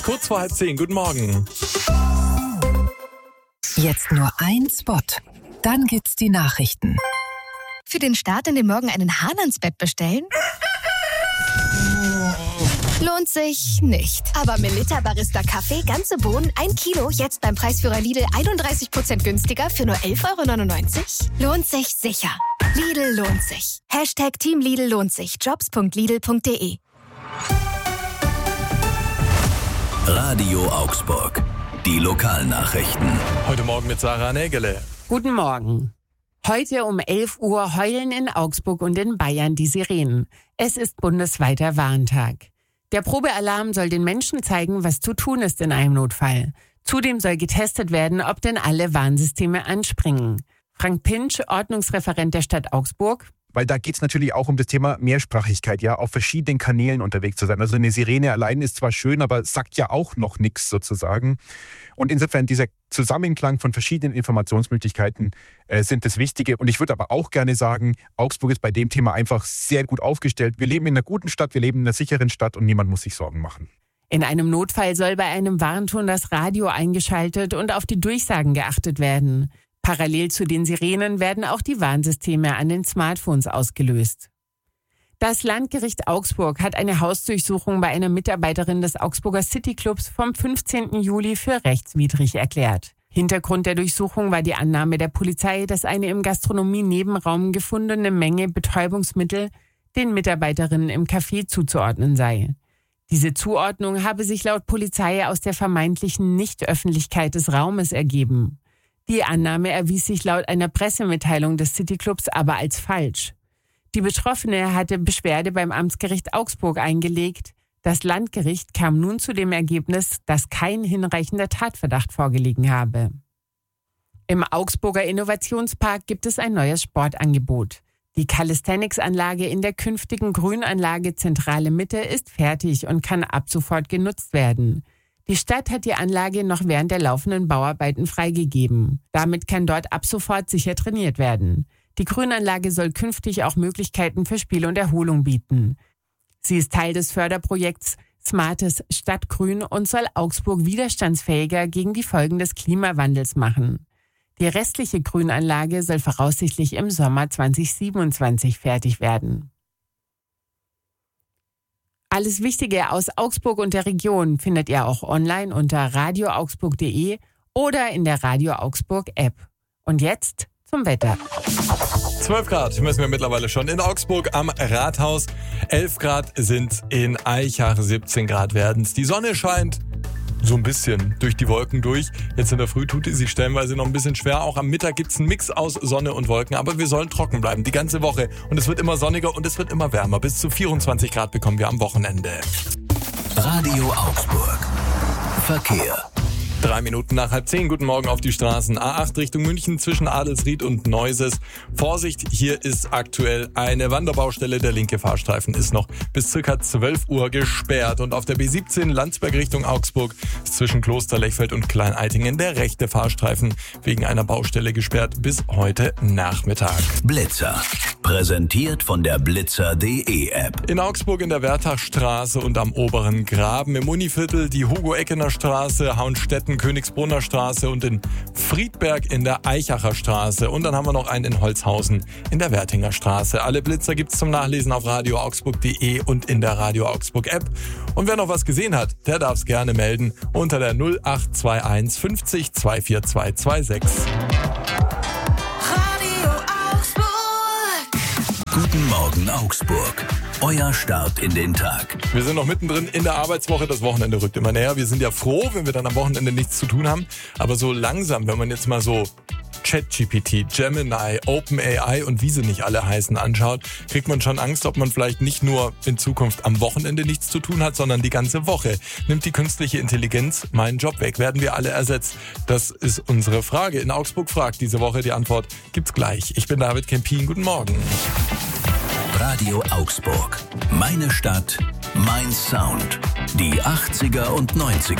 Kurz vor 9:30, guten Morgen. Jetzt nur ein Spot. Dann gibt's die Nachrichten. Für den Start in den Morgen einen Hahn ans Bett bestellen? Lohnt sich nicht. Aber Melitta Barista Kaffee, ganze Bohnen, 1 Kilo, jetzt beim Preisführer Lidl 31% günstiger für nur 11,99 €? Lohnt sich sicher. Lidl lohnt sich. #Team Lidl lohnt sich. Jobs.lidl.de. Radio Augsburg. Die Lokalnachrichten. Heute Morgen mit Sarah Nägele. Guten Morgen. Heute um 11 Uhr heulen in Augsburg und in Bayern die Sirenen. Es ist bundesweiter Warntag. Der Probealarm soll den Menschen zeigen, was zu tun ist in einem Notfall. Zudem soll getestet werden, ob denn alle Warnsysteme anspringen. Frank Pintsch, Ordnungsreferent der Stadt Augsburg. Weil da geht es natürlich auch um das Thema Mehrsprachigkeit, ja, auf verschiedenen Kanälen unterwegs zu sein. Also eine Sirene allein ist zwar schön, aber sagt ja auch noch nichts sozusagen. Und insofern dieser Zusammenklang von verschiedenen Informationsmöglichkeiten sind das Wichtige. Und ich würde aber auch gerne sagen, Augsburg ist bei dem Thema einfach sehr gut aufgestellt. Wir leben in einer guten Stadt, wir leben in einer sicheren Stadt und niemand muss sich Sorgen machen. In einem Notfall soll bei einem Warnton das Radio eingeschaltet und auf die Durchsagen geachtet werden. Parallel zu den Sirenen werden auch die Warnsysteme an den Smartphones ausgelöst. Das Landgericht Augsburg hat eine Hausdurchsuchung bei einer Mitarbeiterin des Augsburger Cityclubs vom 15. Juli für rechtswidrig erklärt. Hintergrund der Durchsuchung war die Annahme der Polizei, dass eine im Gastronomie-Nebenraum gefundene Menge Betäubungsmittel den Mitarbeiterinnen im Café zuzuordnen sei. Diese Zuordnung habe sich laut Polizei aus der vermeintlichen Nichtöffentlichkeit des Raumes ergeben. Die Annahme erwies sich laut einer Pressemitteilung des Cityclubs aber als falsch. Die Betroffene hatte Beschwerde beim Amtsgericht Augsburg eingelegt. Das Landgericht kam nun zu dem Ergebnis, dass kein hinreichender Tatverdacht vorgelegen habe. Im Augsburger Innovationspark gibt es ein neues Sportangebot. Die Calisthenics-Anlage in der künftigen Grünanlage Zentrale Mitte ist fertig und kann ab sofort genutzt werden. Die Stadt hat die Anlage noch während der laufenden Bauarbeiten freigegeben. Damit kann dort ab sofort sicher trainiert werden. Die Grünanlage soll künftig auch Möglichkeiten für Spiel und Erholung bieten. Sie ist Teil des Förderprojekts Smartes Stadtgrün und soll Augsburg widerstandsfähiger gegen die Folgen des Klimawandels machen. Die restliche Grünanlage soll voraussichtlich im Sommer 2027 fertig werden. Alles Wichtige aus Augsburg und der Region findet ihr auch online unter radioaugsburg.de oder in der Radio Augsburg App. Und jetzt zum Wetter. 12 Grad messen wir mittlerweile schon in Augsburg am Rathaus. 11 Grad sind in Aichach, 17 Grad werden's. Die Sonne scheint so ein bisschen durch die Wolken durch. Jetzt in der Früh tut es sich stellenweise noch ein bisschen schwer. Auch am Mittag gibt's einen Mix aus Sonne und Wolken. Aber wir sollen trocken bleiben die ganze Woche. Und es wird immer sonniger und es wird immer wärmer. Bis zu 24 Grad bekommen wir am Wochenende. Radio Augsburg. Verkehr. 3 Minuten nach 9:30. Guten Morgen auf die Straßen. A8 Richtung München zwischen Adelsried und Neuses. Vorsicht, hier ist aktuell eine Wanderbaustelle. Der linke Fahrstreifen ist noch bis ca. 12 Uhr gesperrt. Und auf der B17 Landsberg Richtung Augsburg ist zwischen Kloster Lechfeld und Klein-Eitingen der rechte Fahrstreifen wegen einer Baustelle gesperrt bis heute Nachmittag. Blitzer. Präsentiert von der Blitzer.de App. In Augsburg in der Wertachstraße und am oberen Graben, im Univiertel die Hugo-Eckener Straße, Hauenstetten, Königsbrunner Straße und in Friedberg in der Aichacher Straße. Und dann haben wir noch einen in Holzhausen in der Wertinger Straße. Alle Blitzer gibt's zum Nachlesen auf radioaugsburg.de und in der Radio Augsburg App. Und wer noch was gesehen hat, der darf's gerne melden unter der 0821 50 24226. Guten Morgen Augsburg. Euer Start in den Tag. Wir sind noch mittendrin in der Arbeitswoche. Das Wochenende rückt immer näher. Wir sind ja froh, wenn wir dann am Wochenende nichts zu tun haben. Aber so langsam, wenn man jetzt mal so ChatGPT, Gemini, OpenAI und wie sie nicht alle heißen anschaut, kriegt man schon Angst, ob man vielleicht nicht nur in Zukunft am Wochenende nichts zu tun hat, sondern die ganze Woche. Nimmt die künstliche Intelligenz meinen Job weg? Werden wir alle ersetzt? Das ist unsere Frage. In Augsburg fragt diese Woche. Die Antwort gibt's gleich. Ich bin David Kempin. Guten Morgen. Radio Augsburg. Meine Stadt, mein Sound. Die 80er und 90er